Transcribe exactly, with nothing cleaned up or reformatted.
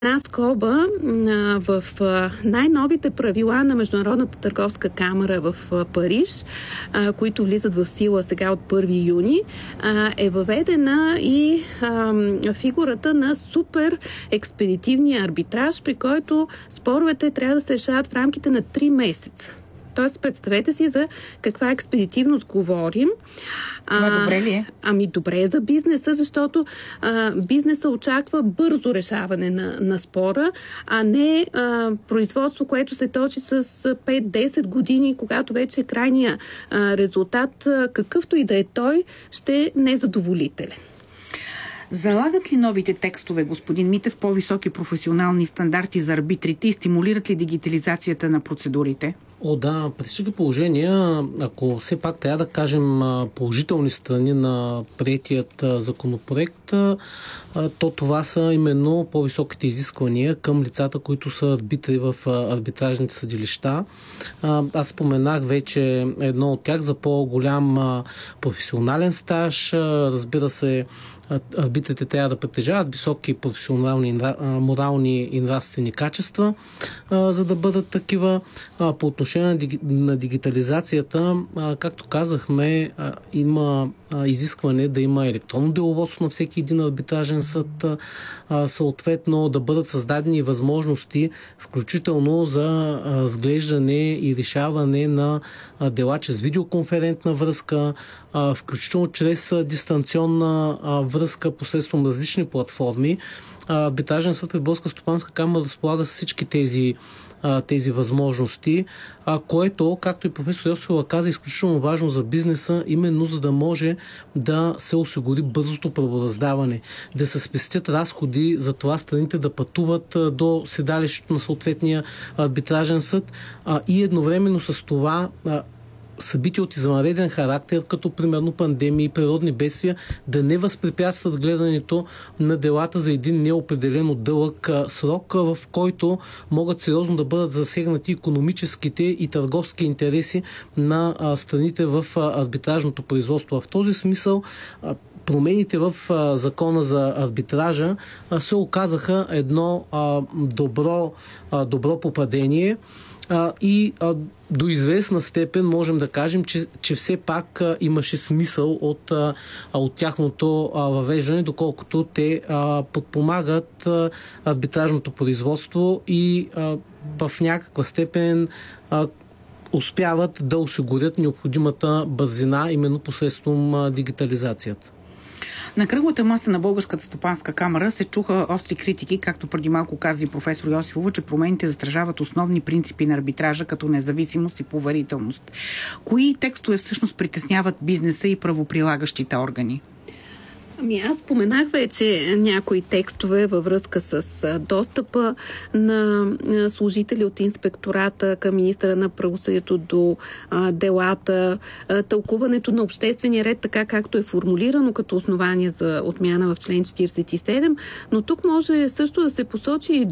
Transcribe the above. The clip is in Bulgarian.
Една скоба в най-новите правила на Международната търговска камара в Париж, които влизат в сила сега от първи юни, е въведена и фигурата на супер експедитивния арбитраж, при който споровете трябва да се решават в рамките на три месеца. Тоест, представете си за каква експедитивност говорим. Това а, добре ли е? Ами добре е за бизнеса, защото а, бизнеса очаква бързо решаване на, на спора, а не а, производство, което се точи с пет-десет години, когато вече крайния а, резултат, а, какъвто и да е той, ще е незадоволителен. Залагат ли новите текстове, господин Митев, по-високи професионални стандарти за арбитрите и стимулират ли дигитализацията на процедурите? О, да, при всички положения, ако все пак трябва да кажем положителни страни на приетият законопроект, то това са именно по-високите изисквания към лицата, които са арбитри в арбитражните съдилища. Аз споменах вече едно от тях за по-голям професионален стаж. Разбира се, арбитрите трябва да притежават високи професионални, морални и нравствени качества, за да бъдат такива. По отношение на дигитализацията, както казахме, има изискване да има електронно деловодство на всеки един арбитражен съд, съответно да бъдат създадени възможности, включително за разглеждане и решаване на дела чрез видеоконферентна връзка, включително чрез дистанционна връзка посредством различни платформи. Арбитражен съд при Българска стопанска камара разполага с всички тези тези възможности, което, както и професор Йосифова каза, е изключително важно за бизнеса, именно за да може да се осигури бързото правораздаване, да се спестят разходи за това страните да пътуват до седалището на съответния арбитражен съд и едновременно с това събития от извънреден характер, като примерно пандемии и природни бедствия, да не възпрепятстват гледането на делата за един неопределено дълъг срок, в който могат сериозно да бъдат засегнати икономическите и търговски интереси на страните в арбитражното производство. В този смисъл промените в закона за арбитража се оказаха едно добро, добро попадение. И а, до известна степен можем да кажем, че, че все пак а, имаше смисъл от, а, от тяхното а, въвеждане, доколкото те а, подпомагат а, арбитражното производство и а, в някаква степен а, успяват да осигурят необходимата бързина именно посредством а, дигитализацията. На кръглата маса на Българската стопанска камара се чуха остри критики, както преди малко каза и професор Йосифова, че промените застражават основни принципи на арбитража, като независимост и поверителност. Кои текстове всъщност притесняват бизнеса и правоприлагащите органи? Ами аз споменах вече някои текстове във връзка с достъпа на служители от инспектората към министъра на правосъдието до а, делата, а, тълкуването на обществения ред, така както е формулирано като основание за отмяна в член четиридесет и седем, но тук може също да се посочи